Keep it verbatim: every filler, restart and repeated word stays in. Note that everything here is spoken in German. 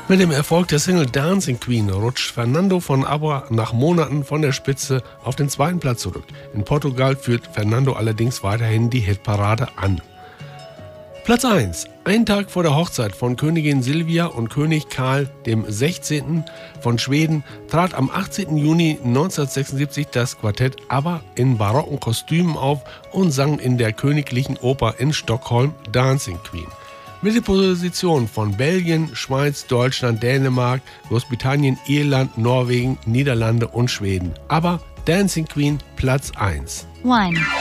Mit dem Erfolg der Single Dancing Queen rutscht Fernando von ABBA nach Monaten von der Spitze auf den zweiten Platz zurück. In Portugal führt Fernando allerdings weiterhin die Hitparade an. Platz eins. Ein Tag vor der Hochzeit von Königin Silvia und König Karl dem Sechzehnten von Schweden trat am achtzehnten Juni neunzehnhundertsechsundsiebzig das Quartett ABBA in barocken Kostümen auf und sang in der Königlichen Oper in Stockholm Dancing Queen. Mit den Positionen von Belgien, Schweiz, Deutschland, Dänemark, Großbritannien, Irland, Norwegen, Niederlande und Schweden. Aber Dancing Queen Platz eins. One.